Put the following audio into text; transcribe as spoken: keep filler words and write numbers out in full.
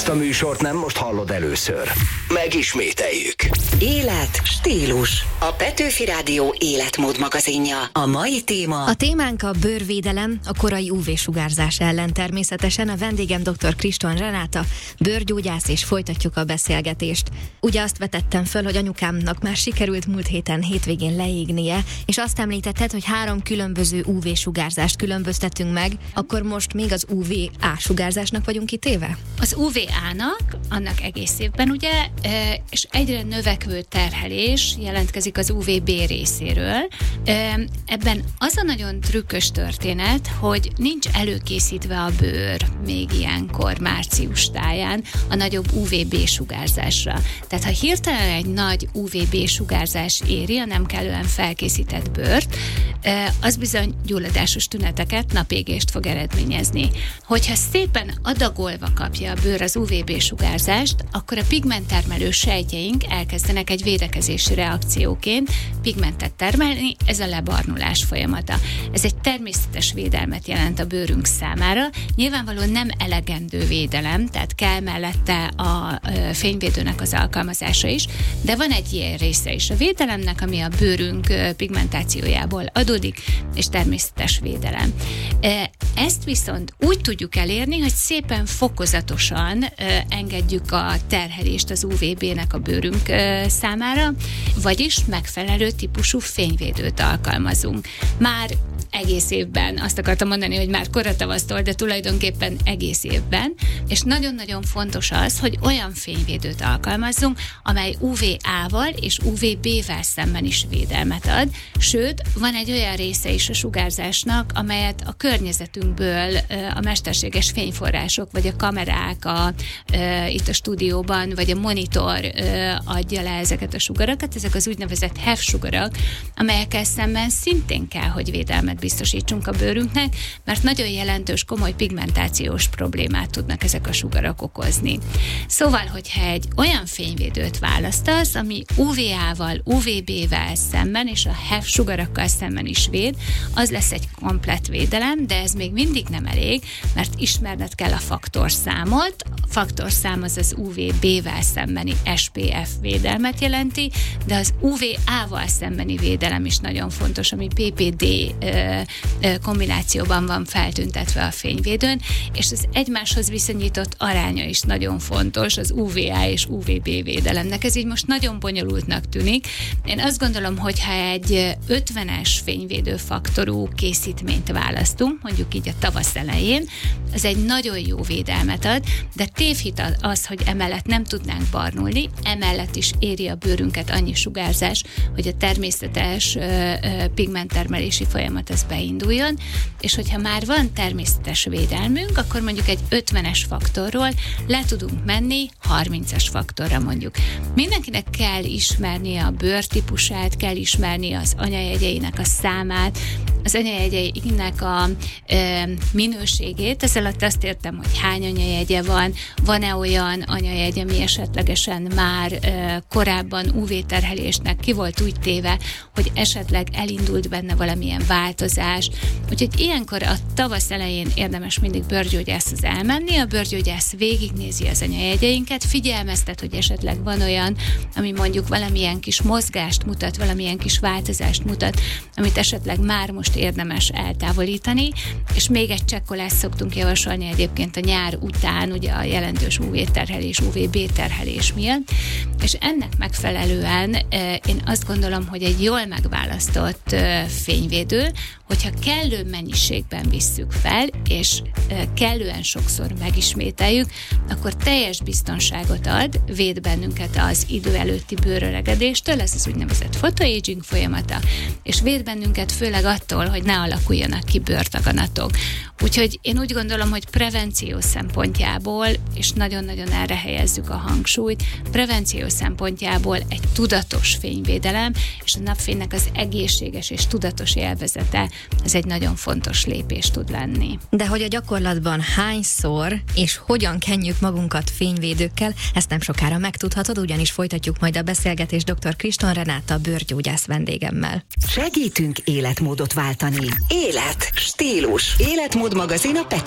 Ezt a műsort nem most hallod először. Megismételjük. Élet, stílus. A Petőfi Rádió életmód magazinja. A mai téma... A témánk a bőrvédelem, a korai ú vé-sugárzás ellen természetesen. A vendégem dr. Kriston Renáta, bőrgyógyász, és folytatjuk a beszélgetést. Ugye azt vetettem föl, hogy anyukámnak már sikerült múlt héten hétvégén leégnie, és azt említetted, hogy három különböző ú vé-sugárzást különböztetünk meg, akkor most még az ú vé á-sugárzásnak vagyunk kitéve? Az ú vé á-nak, annak egész évben ugye, és egyre növekvő terhelés jelentkezik az ú vé bé részéről. Ebben az a nagyon trükkös történet, hogy nincs előkészítve a bőr még ilyenkor március táján a nagyobb ú vé bé-sugárzásra. Tehát ha hirtelen egy nagy ú vé bé-sugárzás éri a nem kellően felkészített bőrt, az bizony gyulladásos tüneteket, napégést fog eredményezni. Hogyha szépen adagolva kapja a bőr az ú vé bé-sugárzást, akkor a pigmenttermelő sejtjeink elkezdenek egy védekezési reakcióként pigmentet termelni, ez a lebarnulás folyamata. Ez egy természetes védelmet jelent a bőrünk számára, nyilvánvalóan nem elegendő védelem, tehát kell mellette a fényvédőnek az alkalmazása is, de van egy ilyen része is a védelemnek, ami a bőrünk pigmentációjából adódik, és természetes védelem. Ezt viszont úgy tudjuk elérni, hogy szépen fokozatosan engedjük a terhelést az ú vé bé-nek a bőrünk számára, vagyis megfelelő típusú fényvédőt alkalmazunk. Már egész évben, azt akartam mondani, hogy már koratavasztól, de tulajdonképpen egész évben, és nagyon-nagyon fontos az, hogy olyan fényvédőt alkalmazzunk, amely ú vé á-val és ú vé bé-vel szemben is védelmet ad, sőt, van egy olyan része is a sugárzásnak, amelyet a környezetünkből a mesterséges fényforrások, vagy a kamerák a, itt a stúdióban, vagy a monitor adja le ezeket a sugarakat, ezek az úgynevezett há e ef-sugarak, amelyekkel szemben szintén kell, hogy védelmet biztosítsunk a bőrünknek, mert nagyon jelentős, komoly pigmentációs problémát tudnak ezek a sugarak okozni. Szóval, hogyha egy olyan fényvédőt választasz, ami ú vé á-val, ú vé bé-vel szemben, és a há e ef-sugarakkal szemben is véd, az lesz egy komplett védelem, de ez még mindig nem elég, mert ismerned kell a faktorszámot. A faktorszám az az ú vé bé-vel szembeni es pé ef védelmet jelenti, de az ú vé á-val szembeni védelem is nagyon fontos, ami pé pé dé kombinációban van feltüntetve a fényvédőn, és az egymáshoz viszonyított aránya is nagyon fontos az ú vé á és ú vé bé védelemnek. Ez így most nagyon bonyolultnak tűnik. Én azt gondolom, hogy ha egy ötvenes fényvédő faktorú készítményt választunk, mondjuk így a tavasz elején, az egy nagyon jó védelmet ad, de tévhit az, hogy emellett nem tudnánk barnulni, emellett is éri a bőrünket annyi sugárzás, hogy a természetes pigmenttermelési folyamat az beinduljon, és hogyha már van természetes védelmünk, akkor mondjuk egy ötvenes faktorról le tudunk menni harmincas faktorra mondjuk. Mindenkinek kell ismernie a bőrtípusát, kell ismernie az anyajegyeinek a számát, az anyajegyeinek a e, minőségét. Ez alatt azt értem, hogy hány anyajegye van, van-e olyan anyajegy, ami esetlegesen már e, korábban ú vé-terhelésnek ki volt úgy téve, hogy esetleg elindult benne valamilyen változás. Úgyhogy ilyenkor a tavasz elején érdemes mindig bőrgyógyászhoz elmenni, a bőrgyógyász végignézi az anyajegyeinket, figyelmeztet, hogy esetleg van olyan, ami mondjuk valamilyen kis mozgást mutat, valamilyen kis változást mutat, amit esetleg már most érdemes eltávolítani, és még egy csekkolást szoktunk javasolni egyébként a nyár után, ugye a jelentős ú vé-terhelés, ú vé bé-terhelés miatt, és ennek megfelelően én azt gondolom, hogy egy jól megválasztott fényvédő, hogyha kellő mennyiségben visszük fel, és kellően sokszor megismételjük, akkor teljes biztonságot ad, véd bennünket az idő előtti bőröregedéstől, ez az úgynevezett photoaging folyamata, és véd bennünket főleg attól, hogy ne alakuljanak ki bőrtaganatok. Úgyhogy én úgy gondolom, hogy prevenció szempontjából, és nagyon-nagyon erre helyezzük a hangsúlyt, prevenció szempontjából egy tudatos fényvédelem, és a napfénynek az egészséges és tudatos élvezete, ez egy nagyon fontos lépés tud lenni. De hogy a gyakorlatban hányszor és hogyan kenjük magunkat fényvédőkkel, ezt nem sokára megtudhatod, ugyanis folytatjuk majd a beszélgetést dr. Kriston Renáta bőrgyógyász vendégemmel. Segítünk életmódot váltani. Élet, stílus, életmód magazin a